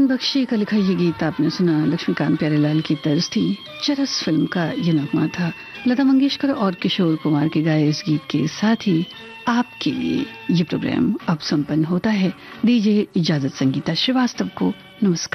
चंदन बख्शी का लिखा ये गीत आपने सुना, लक्ष्मीकांत प्यारेलाल की तर्ज थी। चरस फिल्म का ये नगमा था। लता मंगेशकर और किशोर कुमार के गाए इस गीत के साथ ही आपके लिए ये प्रोग्राम अब संपन्न होता है। दीजिए इजाजत संगीता श्रीवास्तव को। नमस्कार।